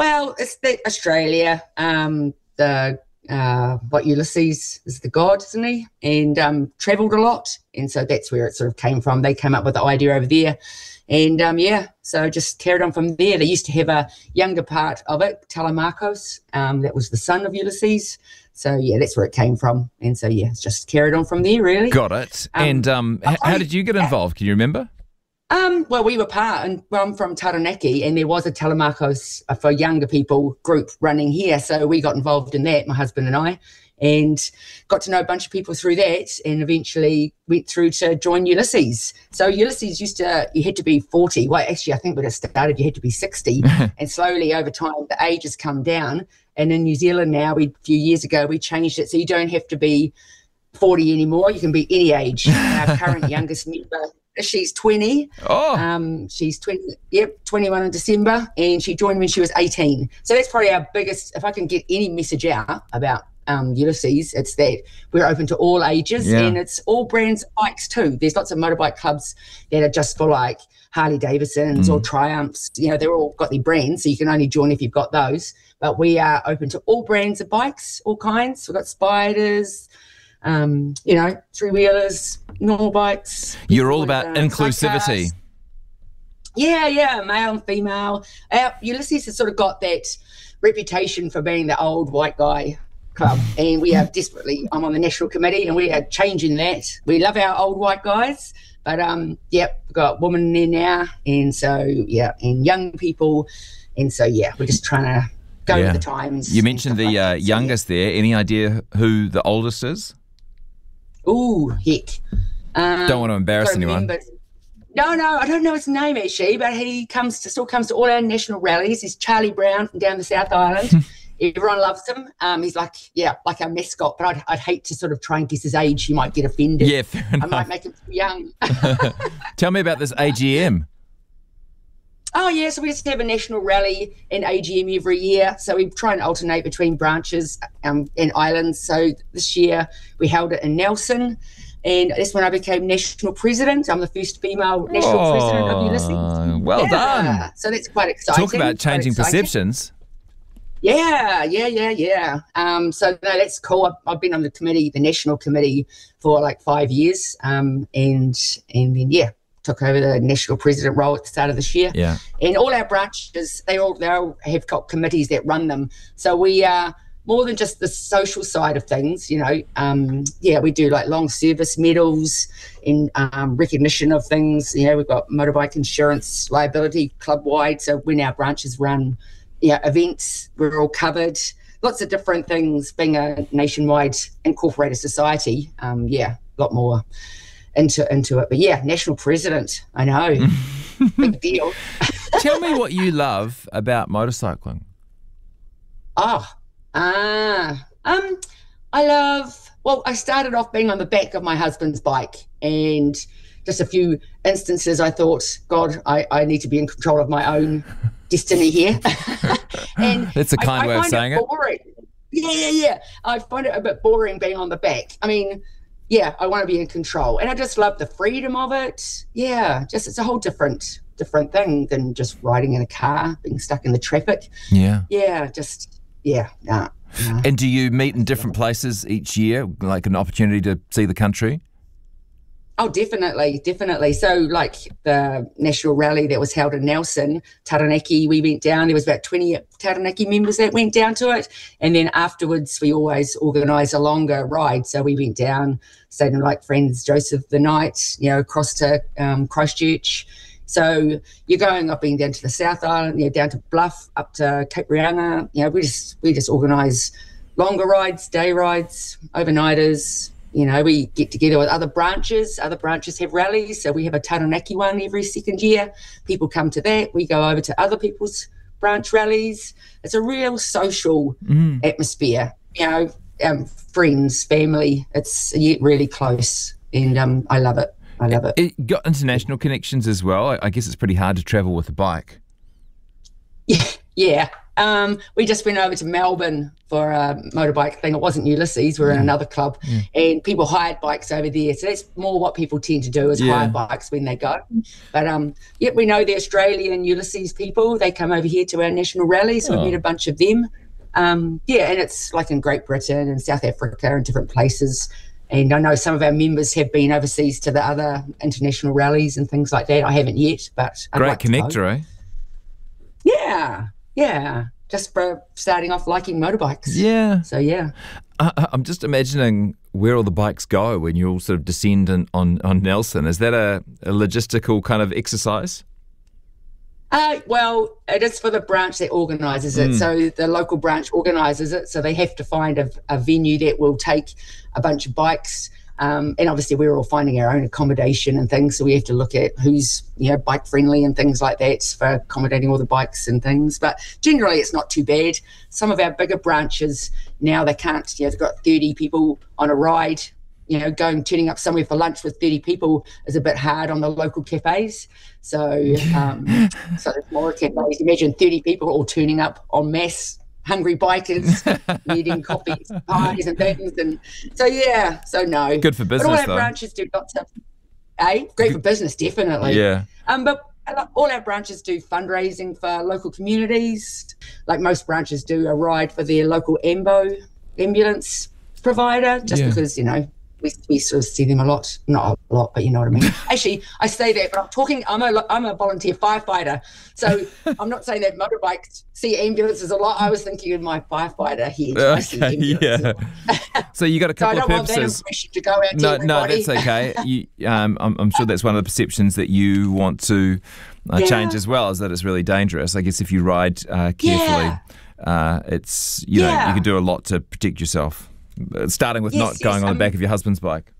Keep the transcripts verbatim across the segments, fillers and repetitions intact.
Well, it's the Australia, um, the uh, what Ulysses is the god, isn't he? And um, travelled a lot, and so that's where it sort of came from. They came up with the idea over there, and um, yeah, so just carried on from there. They used to have a younger part of it, Telemachus, um, that was the son of Ulysses. So yeah, that's where it came from, and so yeah, it's just carried on from there, really. Got it. Um, and um, h- how did you get involved? Can you remember? Um, well, we were part, and well, I'm from Taranaki, and there was a Telemachus for younger people group running here, so we got involved in that, my husband and I, and got to know a bunch of people through that, and eventually went through to join Ulysses. So Ulysses used to, you had to be forty. Well, actually, I think when it started, you had to be sixty, and slowly over time, the age has come down. And in New Zealand now, we, a few years ago, we changed it so you don't have to be forty anymore. You can be any age. Our current youngest member, she's twenty. Oh. Um, she's twenty, yep, twenty-one in December, and she joined when she was eighteen. So that's probably our biggest, if I can get any message out about um, Ulysses, it's that we're open to all ages, yeah. and it's all brands of bikes too. There's lots of motorbike clubs that are just for like Harley Davidsons mm. or Triumphs. You know, they're all got their brands, so you can only join if you've got those. But we are open to all brands of bikes, all kinds. We've got Spyders, um, you know, three-wheelers, normal bikes. You're all about uh, sidecars. inclusivity. Yeah, yeah, male and female. Our, Ulysses has sort of got that reputation for being the old white guy club, and we are desperately, I'm on the national committee, and we are changing that. We love our old white guys, but, um, yep, we've got women in there now, and so, yeah, and young people, and so, yeah, we're just trying to go yeah. with the times. You mentioned the like uh, youngest so, yeah. there. Any idea who the oldest is? Ooh, heck. Um, don't want to embarrass anyone. Remember. No, no, I don't know his name actually, but he comes to still comes to all our national rallies. He's Charlie Brown from down the South Island. Everyone loves him. Um, he's like, yeah, like our mascot, but I'd, I'd hate to sort of try and guess his age. He might get offended. Yeah, fair enough. I might make him too young. Tell me about this A G M. Oh, yeah, so we just have a national rally in A G M every year. So we try and alternate between branches um, and islands. So this year we held it in Nelson, and that's when I became national president. I'm the first female national oh, president of Ulysses. Well yeah. done. So that's quite exciting. Talk about changing perceptions. Yeah, yeah, yeah, yeah. Um, so no, that's cool. I've, I've been on the committee, the national committee, for like five years, um, and and then yeah. took over the national president role at the start of this year. Yeah. And all our branches, they all they all have got committees that run them. So we are more than just the social side of things, you know. Um, yeah, we do like long service medals and um, recognition of things. You know, we've got motorbike insurance liability club-wide. So when our branches run yeah, events, we're all covered. Lots of different things, being a nationwide incorporated society. Um, yeah, a lot more into into it. But yeah, national president, I know. Big deal. Tell me what you love about motorcycling. Oh, ah, um, I love, well, I started off being on the back of my husband's bike, and just a few instances I thought, God, I, I need to be in control of my own destiny here. And that's a kind I, way I of saying it. it. Boring. Yeah, yeah, yeah. I find it a bit boring being on the back. I mean, yeah, I want to be in control, and I just love the freedom of it. Yeah, just it's a whole different different thing than just riding in a car, being stuck in the traffic. Yeah, yeah, just yeah. Nah, nah. And do you meet in different places each year, like an opportunity to see the country? Oh, definitely, definitely. So like the national rally that was held in Nelson, Taranaki, we went down. There was about twenty Taranaki members that went down to it. And then afterwards, we always organise a longer ride. So we went down, stayed in like friends Joseph the night, you know, across to um, Christchurch. So you're going up and down to the South Island, you know, down to Bluff, up to Cape Reinga. You know, we just we just organise longer rides, day rides, overnighters. You know, we get together with other branches. Other branches have rallies. So we have a Taranaki one every second year. People come to that. We go over to other people's branch rallies. It's a real social mm. atmosphere. You know, um, friends, family. It's really close, and um, I love it. I love it. It got international connections as well. I guess it's pretty hard to travel with a bike. Yeah, yeah, Um, we just went over to Melbourne for a motorbike thing. It wasn't Ulysses, we were in another club, yeah. and people hired bikes over there. So that's more what people tend to do is yeah. hire bikes when they go. But um, yeah, we know the Australian Ulysses people. They come over here to our national rallies. So oh. we've met a bunch of them. Um, yeah, and it's like in Great Britain and South Africa and different places. And I know some of our members have been overseas to the other international rallies and things like that. I haven't yet, but I'd Great like connector, eh? Yeah. Yeah, just for starting off liking motorbikes. Yeah. So, yeah. I, I'm just imagining where all the bikes go when you all sort of descend in, on, on Nelson. Is that a, a logistical kind of exercise? Uh, well, it is for the branch that organises it. Mm. So the local branch organises it. So they have to find a, a venue that will take a bunch of bikes. Um, and obviously we're all finding our own accommodation and things, so we have to look at who's, you know, bike friendly and things like that for accommodating all the bikes and things. But generally it's not too bad. Some of our bigger branches now, they can't, you know, they've got thirty people on a ride. You know, going turning up somewhere for lunch with thirty people is a bit hard on the local cafes. So, um, so there's more cafes. Imagine thirty people all turning up en masse, hungry bikers needing coffees, pies and things. And so, yeah, so no. Good for business, but all our though. branches do lots of, eh? Great for business, definitely. Yeah. Um, but all our branches do fundraising for local communities. Like most branches do a ride for their local AMBO, ambulance provider, just yeah. because, you know, We, we sort of see them a lot, not a lot, but you know what I mean. Actually, I say that, but I'm talking, I'm a, I'm a volunteer firefighter. So I'm not saying that motorbikes see ambulances a lot. I was thinking of my firefighter head. Okay, yeah. So you got a couple so of purposes. To go out no, to no, that's okay. You, um, I'm, I'm sure that's one of the perceptions that you want to uh, yeah. change as well, is that it's really dangerous. I guess if you ride uh, carefully, yeah. uh, it's, you know, yeah. you can do a lot to protect yourself. Starting with yes, not going yes, on um, the back of your husband's bike.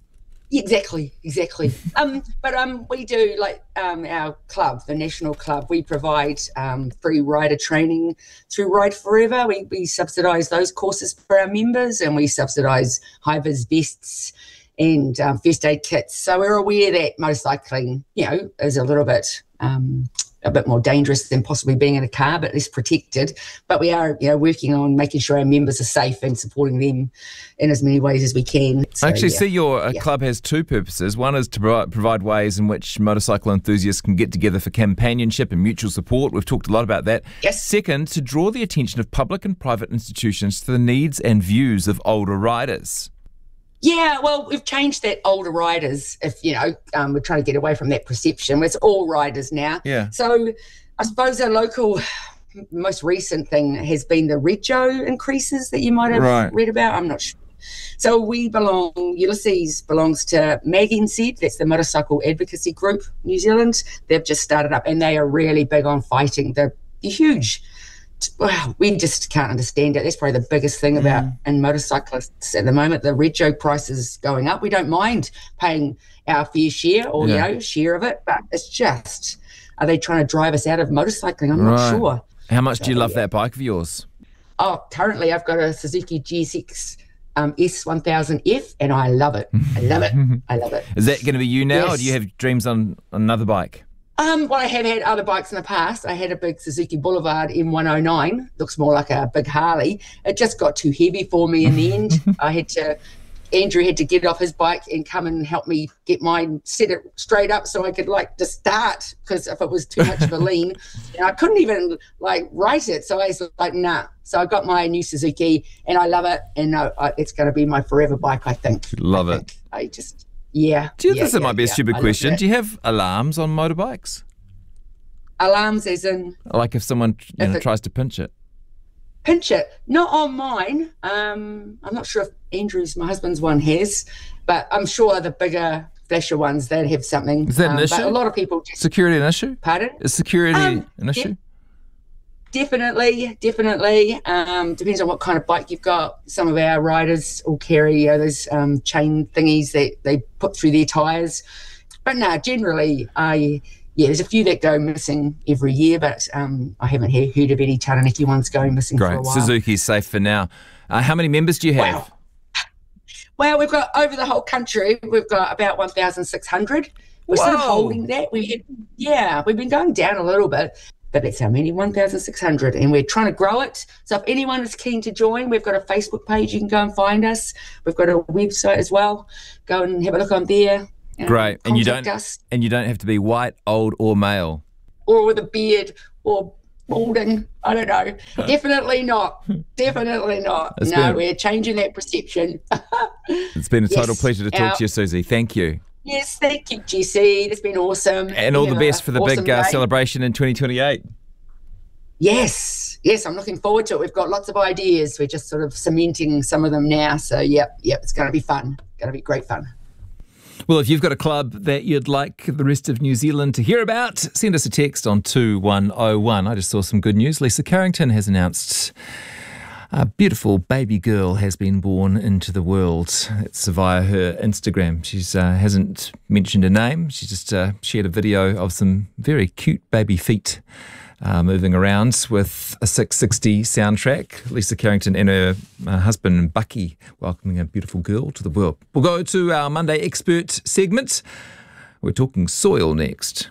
Exactly, exactly. um, but um, we do, like um, our club, the National Club, we provide um, free rider training through Ride Forever. We, we subsidise those courses for our members, and we subsidise high-vis vests and um, first aid kits. So we're aware that motorcycling, you know, is a little bit um, a bit more dangerous than possibly being in a car, but less protected. But we are, you know, working on making sure our members are safe and supporting them in as many ways as we can. So, I actually yeah. see your uh, yeah. club club has two purposes. One is to pro- provide ways in which motorcycle enthusiasts can get together for companionship and mutual support. We've talked a lot about that. Yes. Second, to draw the attention of public and private institutions to the needs and views of older riders. Yeah, well, we've changed that older riders, if, you know, um, we're trying to get away from that perception. It's all riders now. Yeah. So I suppose our local most recent thing has been the rego increases that you might have right. read about. I'm not sure. So we belong, Ulysses belongs to Mag N Z, that's the Motorcycle Advocacy Group, New Zealand. They've just started up and they are really big on fighting the, the huge, wow, we just can't understand it. That's probably the biggest thing about mm. in motorcyclists at the moment. The rego prices going up. We don't mind paying our fair share or, yeah. you know, share of it, but it's just, are they trying to drive us out of motorcycling? I'm right. not sure. How much so, do you love yeah. that bike of yours? Oh, currently I've got a Suzuki G S X um, S one thousand F and I love it. I love it. I love it. Is that going to be you now yes. or do you have dreams on another bike? Um, well, I have had other bikes in the past. I had a big Suzuki Boulevard M one oh nine. Looks more like a big Harley. It just got too heavy for me in the end. I had to, Andrew had to get off his bike and come and help me get mine, set it straight up so I could like just start, because if it was too much of a lean, and I couldn't even like write it. So I was like, nah. So I got my new Suzuki and I love it. And uh, it's going to be my forever bike, I think. Love I it. think. I just... Yeah. Do you yeah, think yeah, it might be a yeah, stupid I question? Do you have alarms on motorbikes? Alarms as in? Like if someone you if know, it, tries to pinch it? Pinch it? Not on mine. Um, I'm not sure if Andrew's, my husband's one, has, but I'm sure the bigger flasher ones, they'd have something. Is that um, an issue? But a lot of people just... Security an issue? Pardon? Is security um, an issue? De- definitely, definitely. Um, depends on what kind of bike you've got. Some of our riders will carry you know, those um, chain thingies that they put through their tyres. But no, generally, I... Yeah, there's a few that go missing every year, but um, I haven't he- heard of any Taranaki ones going missing Great. for a while. Suzuki's safe for now. Uh, how many members do you have? Wow. Well, we've got, over the whole country, we've got about one thousand six hundred. We're Whoa. sort of holding that. We had, yeah, we've been going down a little bit, but that's how many, one thousand six hundred. And we're trying to grow it. So if anyone is keen to join, we've got a Facebook page. You can go and find us. We've got a website as well. Go and have a look on there. Um, Great. And you don't us. and you don't have to be white, old or male. Or with a beard or balding. I don't know. Definitely not. Definitely not. It's no, been, we're changing that perception. It's been a total yes, pleasure to talk our, to you, Susie. Thank you. Yes, thank you, Jesse. It's been awesome. And all you the know, best for the awesome big uh, day. celebration in twenty twenty-eight. Yes, yes, I'm looking forward to it. We've got lots of ideas. We're just sort of cementing some of them now. So, yep, yep, it's going to be fun. Going to be great fun. Well, if you've got a club that you'd like the rest of New Zealand to hear about, send us a text on two one oh one. I just saw some good news. Lisa Carrington has announced a beautiful baby girl has been born into the world. It's via her Instagram. She uh, hasn't mentioned her name. She just uh, shared a video of some very cute baby feet Uh, moving around with a six sixty soundtrack. Lisa Carrington and her uh, husband Bucky welcoming a beautiful girl to the world. We'll go to our Monday Expert segment. We're talking soil next.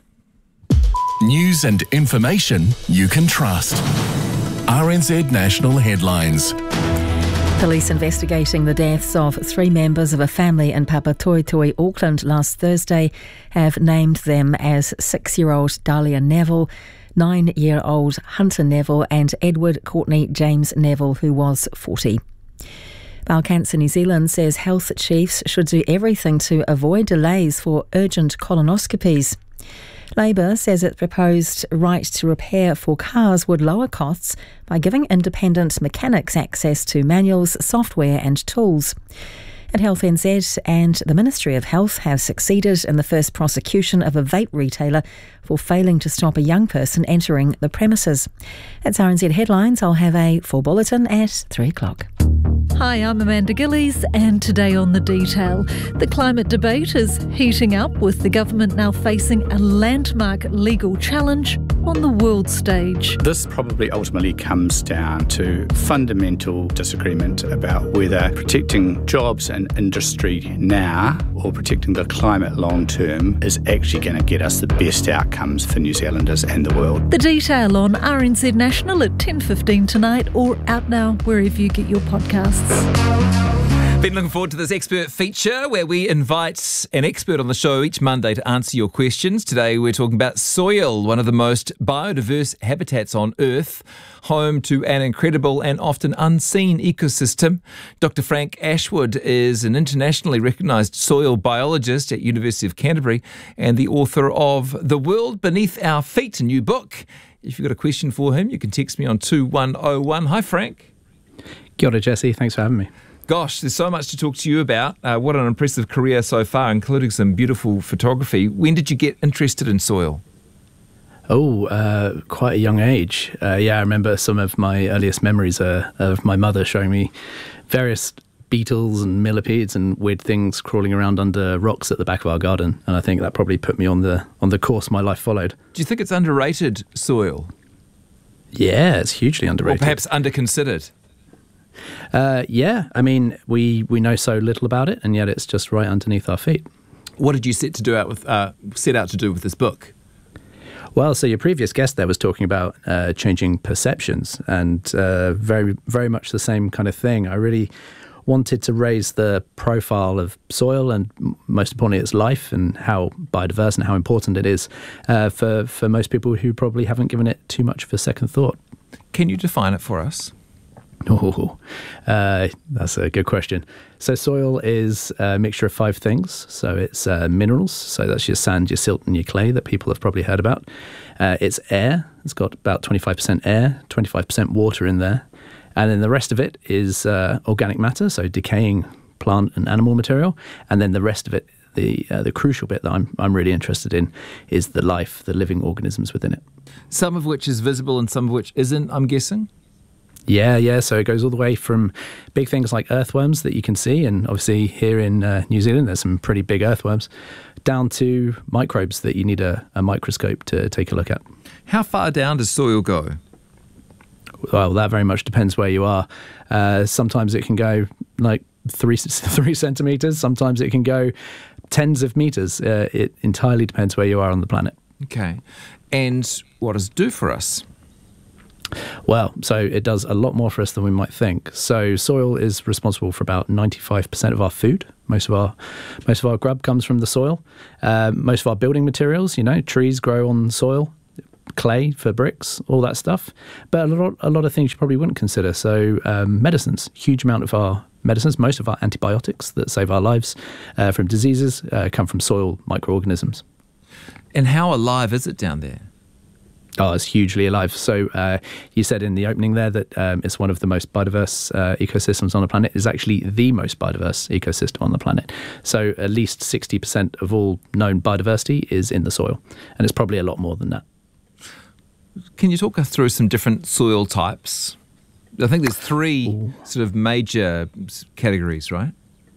News and information you can trust. R N Z National Headlines. Police investigating the deaths of three members of a family in Papatoetoe, Auckland last Thursday have named them as six-year-old Dahlia Neville, nine-year-old Hunter Neville and Edward Courtney James Neville, who was forty. Bowel Cancer New Zealand says health chiefs should do everything to avoid delays for urgent colonoscopies. Labour says its proposed right to repair for cars would lower costs by giving independent mechanics access to manuals, software and tools. And Health N Z and the Ministry of Health have succeeded in the first prosecution of a vape retailer for failing to stop a young person entering the premises. That's R N Z Headlines. I'll have a full bulletin at three o'clock. Hi, I'm Amanda Gillies, and today on The Detail, the climate debate is heating up, with the government now facing a landmark legal challenge on the world stage. This probably ultimately comes down to fundamental disagreement about whether protecting jobs and industry now or protecting the climate long term is actually going to get us the best outcomes for New Zealanders and the world. The Detail on R N Z National at ten fifteen tonight, or out now wherever you get your podcasts. Been looking forward to this expert feature where we invite an expert on the show each Monday to answer your questions. Today we're talking about soil, one of the most biodiverse habitats on Earth, home to an incredible and often unseen ecosystem. Doctor Frank Ashwood is an internationally recognised soil biologist at University of Canterbury and the author of The World Beneath Our Feet, a new book. If you've got a question for him, you can text me on two one oh one. Hi, Frank. Kia ora, Jesse. Thanks for having me. Gosh, there's so much to talk to you about. Uh, what an impressive career so far, including some beautiful photography. When did you get interested in soil? Oh, uh, quite a young age. Uh, yeah, I remember some of my earliest memories uh, of my mother showing me various beetles and millipedes and weird things crawling around under rocks at the back of our garden. And I think that probably put me on the on the course my life followed. Do you think it's underrated, soil? Yeah, it's hugely underrated. Or perhaps underconsidered? Uh, yeah, I mean, we, we know so little about it, and yet it's just right underneath our feet. What did you set to do out with uh, set out to do with this book? Well, so your previous guest there was talking about uh, changing perceptions, and uh, very very much the same kind of thing. I really wanted to raise the profile of soil and, most importantly, its life and how biodiverse and how important it is uh, for for most people who probably haven't given it too much of a second thought. Can you define it for us? Oh, uh, that's a good question. So soil is a mixture of five things. So it's uh, minerals, so that's your sand, your silt and your clay that people have probably heard about. Uh, it's air, it's got about twenty-five percent air, twenty-five percent water in there. And then the rest of it is uh, organic matter, so decaying plant and animal material. And then the rest of it, the uh, the crucial bit that I'm I'm really interested in, is the life, the living organisms within it. Some of which is visible and some of which isn't, I'm guessing? Yeah, yeah. So it goes all the way from big things like earthworms that you can see, and obviously here in uh, New Zealand there's some pretty big earthworms, down to microbes that you need a, a microscope to take a look at. How far down does soil go? Well, that very much depends where you are. Uh, sometimes it can go like three three centimetres. Sometimes it can go tens of metres. Uh, it entirely depends where you are on the planet. Okay. And what does it do for us? Well, so it does a lot more for us than we might think. So soil is responsible for about ninety-five percent of our food. Most of our most of our grub comes from the soil. Uh, most of our building materials, you know, trees grow on soil, clay for bricks, all that stuff. But a lot, a lot of things you probably wouldn't consider. So um, medicines, huge amount of our medicines, most of our antibiotics that save our lives uh, from diseases uh, come from soil microorganisms. And how alive is it down there? Oh, it's hugely alive. So uh, you said in the opening there that um, it's one of the most biodiverse uh, ecosystems on the planet. It's actually the most biodiverse ecosystem on the planet. So at least sixty percent of all known biodiversity is in the soil. And it's probably a lot more than that. Can you talk us through some different soil types? I think there's three Ooh. sort of major categories, right?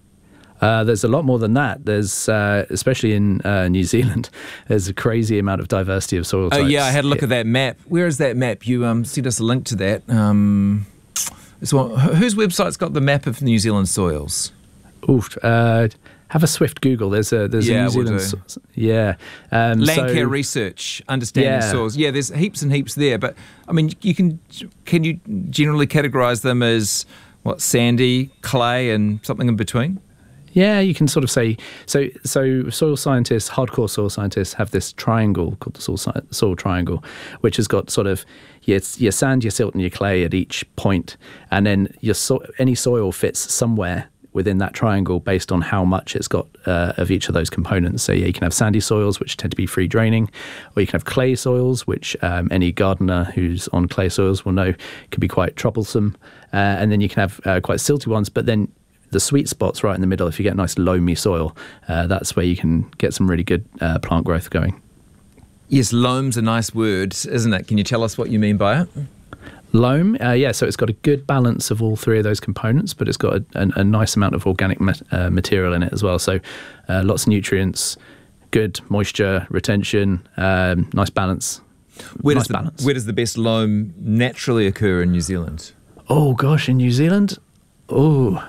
Uh, there's a lot more than that. There's, uh, especially in uh, New Zealand, there's a crazy amount of diversity of soil types. Oh, yeah, I had a look yeah. at that map. Where is that map? You um, sent us a link to that. Um, so whose website's got the map of New Zealand soils? Oof, uh, have a swift Google. There's a there's yeah, a New Zealand, we'll so, yeah. Um, Landcare so, Research, understanding yeah. soils. Yeah, there's heaps and heaps there. But I mean, you can can you generally categorise them as what, sandy, clay, and something in between? Yeah, you can sort of say, so So soil scientists, hardcore soil scientists, have this triangle called the soil, soil triangle, which has got sort of your, your sand, your silt and your clay at each point, and then your so, any soil fits somewhere within that triangle based on how much it's got uh, of each of those components. So yeah, you can have sandy soils, which tend to be free draining, or you can have clay soils, which um, any gardener who's on clay soils will know can be quite troublesome, uh, and then you can have uh, quite silty ones, but then the sweet spot's right in the middle. If you get nice loamy soil, uh, that's where you can get some really good uh, plant growth going. Yes, loam's a nice word, isn't it? Can you tell us what you mean by it? Loam, uh, yeah, so it's got a good balance of all three of those components, but it's got a, a, a nice amount of organic ma- uh, material in it as well. So uh, lots of nutrients, good moisture retention, um, nice balance. Where, nice does the, balance. where does the best loam naturally occur in New Zealand? Oh, gosh, in New Zealand? Oh...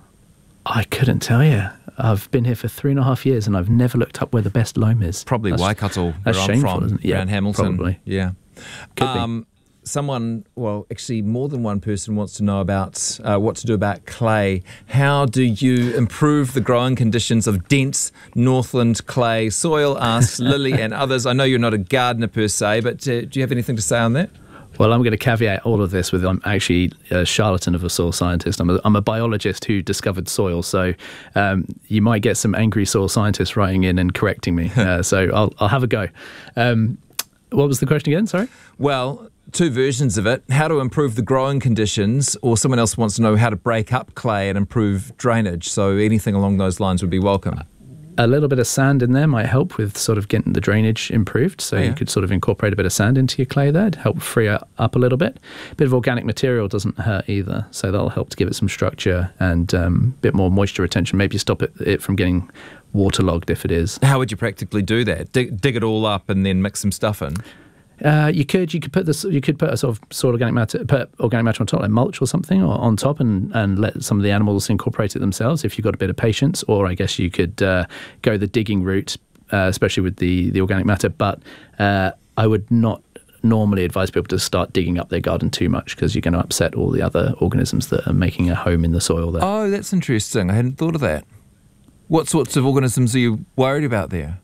I couldn't tell you. I've been here for three and a half years and I've never looked up where the best loam is. Probably that's, Waikato, that's where shameful, I'm from, isn't it? Yeah, around Hamilton. Probably. Yeah. Could um, be. Someone, well, actually more than one person wants to know about uh, what to do about clay. How do you improve the growing conditions of dense Northland clay soil, asks Lily and others. I know you're not a gardener per se, but uh, do you have anything to say on that? Well, I'm going to caveat all of this with I'm actually a charlatan of a soil scientist. I'm a, I'm a biologist who discovered soil, so um, you might get some angry soil scientists writing in and correcting me. Uh, so I'll, I'll have a go. Um, what was the question again? Sorry? Well, two versions of it. How to improve the growing conditions, or someone else wants to know how to break up clay and improve drainage. So anything along those lines would be welcome. A little bit of sand in there might help with sort of getting the drainage improved. So oh, yeah. you could sort of incorporate a bit of sand into your clay there to help free it up a little bit. A bit of organic material doesn't hurt either. So that'll help to give it some structure and um, a bit more moisture retention. Maybe stop it, it from getting waterlogged if it is. How would you practically do that? Dig, dig it all up and then mix some stuff in? Uh, you could you could put this you could put a sort of soil organic matter put organic matter on top, like mulch or something, or on top, and, and let some of the animals incorporate it themselves if you've got a bit of patience. Or I guess you could uh, go the digging route, uh, especially with the, the organic matter. But uh, I would not normally advise people to start digging up their garden too much, because you're going to upset all the other organisms that are making a home in the soil there. Oh, that's interesting. I hadn't thought of that. What sorts of organisms are you worried about there?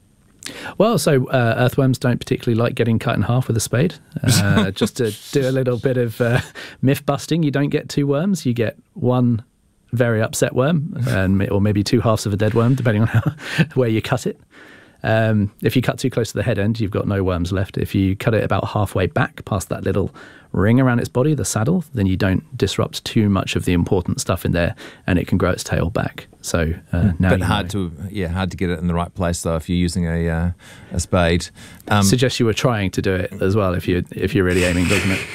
Well, so uh, earthworms don't particularly like getting cut in half with a spade. Uh, just to do a little bit of uh, myth busting, you don't get two worms, you get one very upset worm, and or maybe two halves of a dead worm, depending on how, where you cut it. Um, if you cut too close to the head end, you've got no worms left. If you cut it about halfway back past that little ring around its body, the saddle, then you don't disrupt too much of the important stuff in there, and it can grow its tail back. So uh, now, but hard know. to yeah, hard to get it in the right place though if you're using a uh, a spade. Um, Suggest you were trying to do it as well if you if you're really aiming, doesn't it?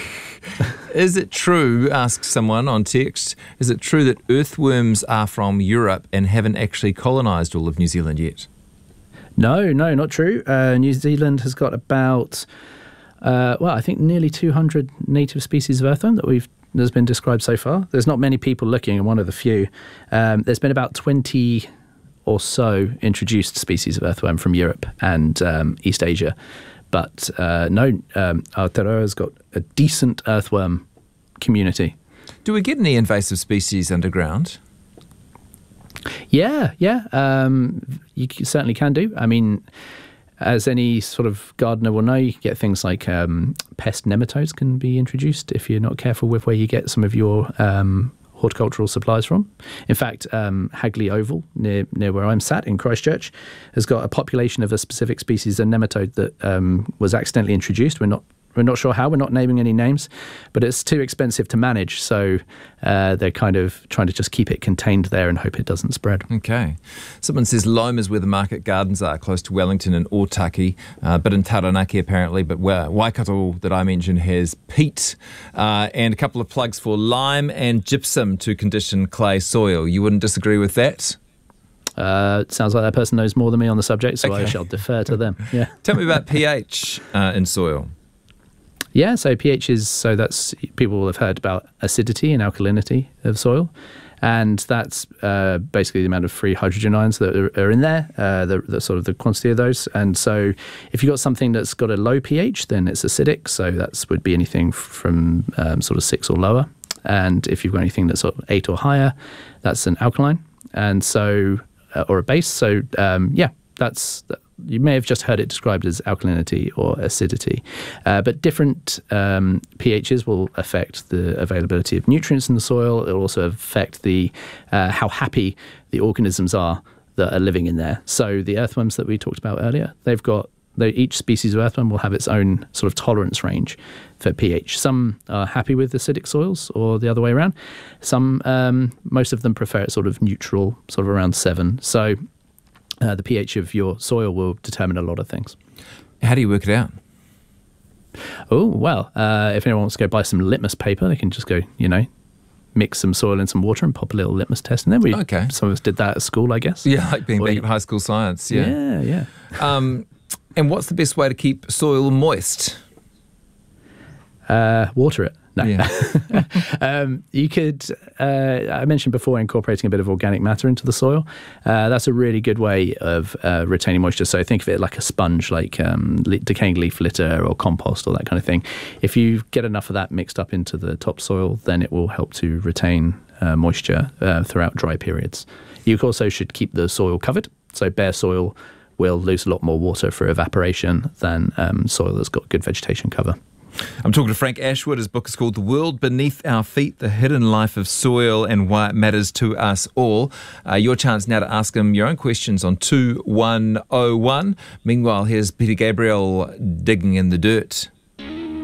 Is it true, asks someone on text, is it true that earthworms are from Europe and haven't actually colonised all of New Zealand yet? No, no, not true. Uh, New Zealand has got about, uh, well, I think nearly two hundred native species of earthworm that we've that's been described so far. There's not many people looking, and one of the few. Um, there's been about twenty or so introduced species of earthworm from Europe and um, East Asia. but uh, no, um, Aotearoa's got a decent earthworm community. Do we get any invasive species underground? Yeah, yeah, um, you certainly can do. I mean, as any sort of gardener will know, you can get things like um, pest nematodes can be introduced if you're not careful with where you get some of your um, horticultural supplies from. In fact, um, Hagley Oval, near near where I'm sat in Christchurch, has got a population of a specific species of nematode that um, was accidentally introduced. We're not We're not sure how, we're not naming any names, but it's too expensive to manage, so uh, they're kind of trying to just keep it contained there and hope it doesn't spread. Okay. Someone says Loma's where the market gardens are, close to Wellington and Otaki, uh, but in Taranaki apparently, but Waikato that I mentioned has peat, uh, and a couple of plugs for lime and gypsum to condition clay soil. You wouldn't disagree with that? Uh, sounds like that person knows more than me on the subject, so okay. I shall defer to them. Yeah. Tell me about pH uh, in soil. Yeah, so pH is, so that's, people will have heard about acidity and alkalinity of soil, and that's uh, basically the amount of free hydrogen ions that are, are in there, uh, the, the sort of the quantity of those. And so if you've got something that's got a low pH, then it's acidic, so that would be anything from um, sort of six or lower. And if you've got anything that's sort of eight or higher, that's an alkaline, and so, uh, or a base. So um, yeah, that's... You may have just heard it described as alkalinity or acidity, uh, but different um, pHs will affect the availability of nutrients in the soil. It will also affect the uh, how happy the organisms are that are living in there. So the earthworms that we talked about earlier, they've got they, each species of earthworm will have its own sort of tolerance range for pH. Some are happy with acidic soils, or the other way around. Some, um, most of them prefer it sort of neutral, sort of around seven. So Uh, the pH of your soil will determine a lot of things. How do you work it out? Oh, well, uh, if anyone wants to go buy some litmus paper, they can just go, you know, mix some soil in some water and pop a little litmus test in there. We, okay. Some of us did that at school, I guess. Yeah, like being or back you, at high school science. Yeah, yeah. yeah. Um, and what's the best way to keep soil moist? Uh, water it. No. Yeah. um, you could, uh, I mentioned before, incorporating a bit of organic matter into the soil. Uh, that's a really good way of uh, retaining moisture. So think of it like a sponge, like um, decaying leaf litter or compost or that kind of thing. If you get enough of that mixed up into the topsoil, then it will help to retain uh, moisture uh, throughout dry periods. You also should keep the soil covered. So bare soil will lose a lot more water for evaporation than um, soil that's got good vegetation cover. I'm talking to Frank Ashwood. His book is called The World Beneath Our Feet, The Hidden Life of Soil and Why It Matters to Us All. Uh, your chance now to ask him your own questions on two one oh one. Meanwhile, here's Peter Gabriel digging in the dirt.